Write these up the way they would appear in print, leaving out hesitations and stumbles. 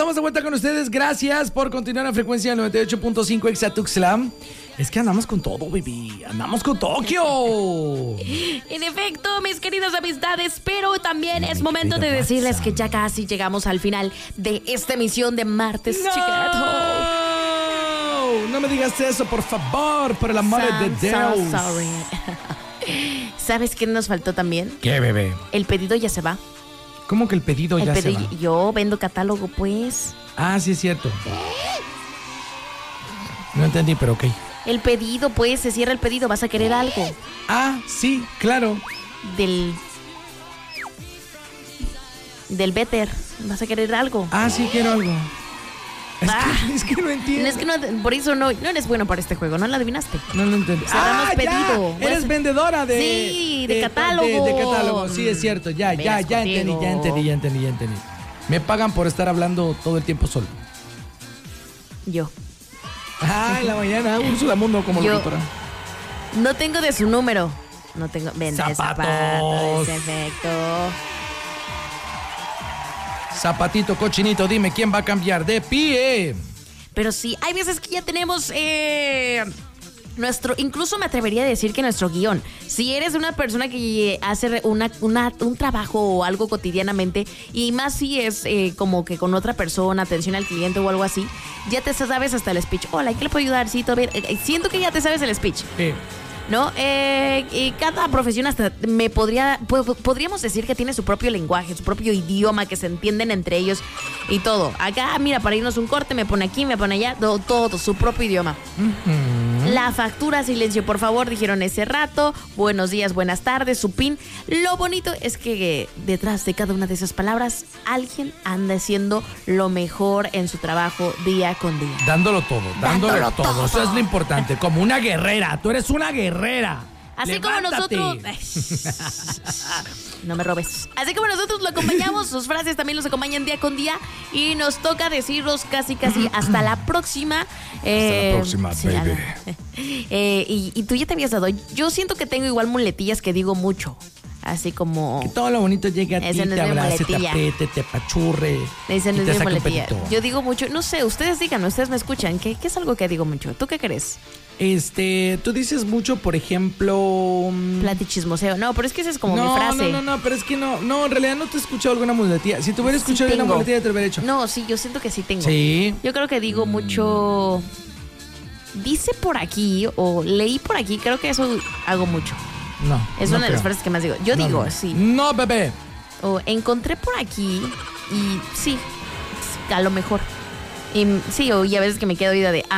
estamos de vuelta con ustedes. Gracias por continuar en frecuencia 98.5 Exatuxlam. Es que andamos con todo, baby. Andamos con Tokio. En efecto, mis queridas amistades, pero también es momento de decirles que ya casi llegamos al final de esta emisión de Martes Chiquito. No me digas eso, por favor, por el amor de Dios. Sorry. ¿Sabes qué nos faltó también? ¿Qué, bebé? El pedido ya se va. ¿Cómo que el pedido ya se va? Yo vendo catálogo, pues. Ah, sí es cierto. No entendí, pero ok. El pedido, pues, se cierra el pedido. ¿Vas a querer algo? Ah, sí, claro. Del Better. ¿Vas a querer algo? Ah, sí, quiero algo. Es que no entiendo. Por eso no eres bueno para este juego. ¿No lo adivinaste? No lo entendí. Cerramos pedido. Ya. Eres vendedora de... Sí, de catálogo. De catálogo, sí, es cierto. Ya entendí. Me pagan por estar hablando todo el tiempo solo. Yo. En la mañana, Úrsula Mundo como locutora. No tengo de su número. No tengo... Vende zapatos. Perfecto. Zapatito, cochinito, dime quién va a cambiar de pie. Pero sí, hay veces que ya tenemos incluso me atrevería a decir que nuestro guión. Si eres una persona que hace un trabajo o algo cotidianamente, y más si es como que con otra persona, atención al cliente o algo así, ya te sabes hasta el speech. Hola, ¿qué le puedo ayudar? Sí, todo bien. Siento que ya te sabes el speech. Sí. ¿No? Y cada profesión hasta podríamos decir que tiene su propio lenguaje, su propio idioma, que se entienden entre ellos y todo. Acá, mira, para irnos un corte, me pone aquí, me pone allá, todo su propio idioma. Uh-huh. La factura, silencio, por favor, dijeron ese rato. Buenos días, buenas tardes, su pin. Lo bonito es que detrás de cada una de esas palabras, alguien anda haciendo lo mejor en su trabajo día con día. Dándolo todo. Eso es lo importante, como una guerrera. Tú eres una guerrera. Así ¡levántate! Como nosotros... No me robes. Así como nosotros lo acompañamos, sus frases también los acompañan día con día. Y nos toca decirlos casi hasta la próxima. Hasta la próxima, sí, baby. Y tú ya te habías dado. Yo siento que tengo igual muletillas que digo mucho. Así como... Que todo lo bonito llegue a ti, no te abrace, te apriete, te apachurre. Ese no es mi muletilla. Yo digo mucho, no sé, ustedes díganme, ustedes me escuchan. ¿Qué es algo que digo mucho? ¿Tú qué crees? Tú dices mucho, por ejemplo... Platichismoseo. No, pero es que esa es como mi frase. No, pero es que no, en realidad no te he escuchado alguna muletilla. Si te hubiera escuchado una muletilla, te lo hubiera hecho. No, sí, yo siento que sí tengo. Sí. Yo creo que digo mucho... Dice por aquí o leí por aquí, creo que eso hago mucho. No. Es una de las frases que más digo. Yo digo, sí. No, bebé. O encontré por aquí y sí, a lo mejor. Y, sí, y a veces que me quedo oída de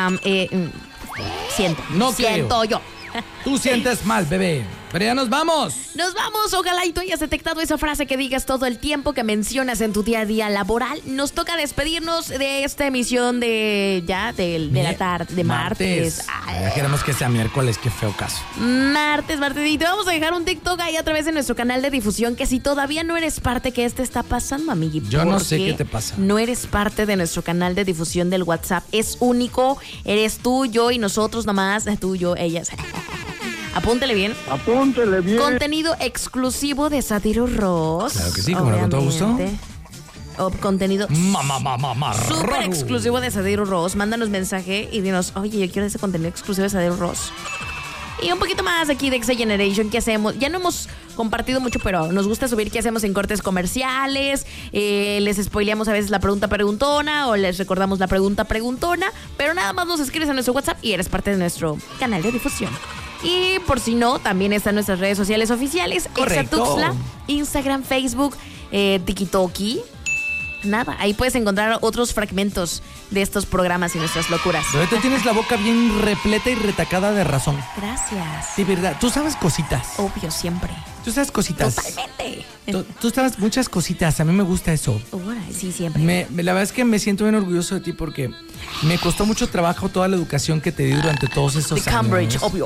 siento. No siento creo. yo. Tú sientes mal, bebé. Pero ya nos vamos. Nos vamos. Ojalá y tú hayas detectado esa frase que digas todo el tiempo, que mencionas en tu día a día laboral. Nos toca despedirnos de esta emisión de la tarde, de martes. Ya queremos que sea miércoles, qué feo caso. Martes. Y te vamos a dejar un TikTok ahí a través de nuestro canal de difusión, que si todavía no eres parte, ¿qué te está pasando, amigui? Yo no sé qué te pasa. No eres parte de nuestro canal de difusión del WhatsApp. Es único. Eres tú, yo y nosotros nomás. Tú, yo, ellas. Apúntele bien. Contenido exclusivo de Sátiro Ross. Claro que sí, como con todo gusto. Contenido súper exclusivo de Sátiro Ross. Mándanos mensaje y dinos, oye, yo quiero ese contenido exclusivo de Sátiro Ross. Y un poquito más aquí de Exa Generation, ¿qué hacemos? Ya no hemos compartido mucho, pero nos gusta subir qué hacemos en cortes comerciales. Les spoileamos a veces la pregunta preguntona o les recordamos la pregunta preguntona. Pero nada más nos escribes a nuestro WhatsApp y eres parte de nuestro canal de difusión. Y por si no, también están nuestras redes sociales oficiales. Exatuxla, Instagram, Facebook, TikToki. Nada, ahí puedes encontrar otros fragmentos de estos programas y nuestras locuras. Pero tú tienes la boca bien repleta y retacada de razón. Gracias. Sí, verdad. Tú sabes cositas. Obvio, siempre. Tú sabes cositas. Totalmente. Tú sabes muchas cositas. A mí me gusta eso. Sí, siempre. La verdad es que me siento bien orgulloso de ti porque me costó mucho trabajo toda la educación que te di durante todos esos años. De Cambridge, obvio.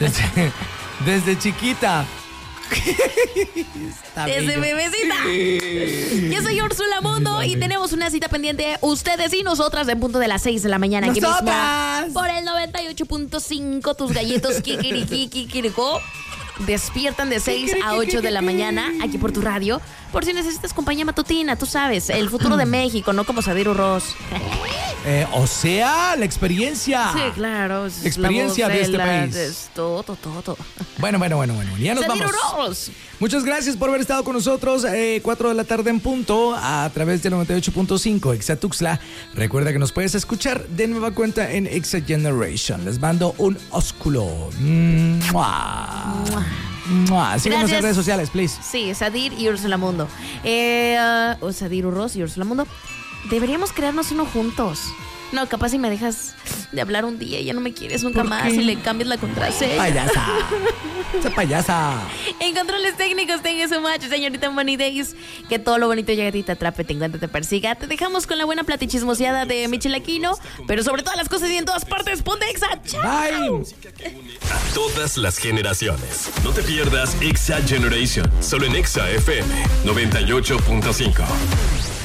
Desde chiquita. Desde bebecita. Yo soy Úrsula Mundo y tenemos una cita pendiente, ustedes y nosotras, en punto de las 6 de la mañana. ¡Nosotras! Aquí mismo, por el 98.5, tus galletos kikiriki, kikiriko. despiertan de 6 a 8 de la mañana aquí por tu radio. Por si necesitas compañía matutina, tú sabes, el futuro de México, no como Sadir Urroz. O sea, la experiencia. Sí, claro. La experiencia de este país. Todo. Bueno. Ya nos Sadir vamos. Urroz. Muchas gracias por haber estado con nosotros. 4 de la tarde en punto a través del 98.5 Exa Tuxtla. Recuerda que nos puedes escuchar de nueva cuenta en Exa Generation. Les mando un ósculo. Síganos en redes sociales, please. Sí, Sadir y Úrsula Mundo. Sadir Urroz y Úrsula Mundo. Deberíamos crearnos uno juntos. No, capaz si me dejas de hablar un día y ya no me quieres nunca más y le cambias la contraseña. Payasa. Esa payasa. En controles técnicos, tenga su macho, señorita Money Days. Que todo lo bonito llegue a ti, te atrape, te encuentre, te persiga. Te dejamos con la buena platichismoseada de Michel Aquino. Pero sobre todas las cosas y en todas partes, ponte Exa. ¡Chao! Bye. A todas las generaciones. No te pierdas Exa Generation. Solo en Exa FM 98.5.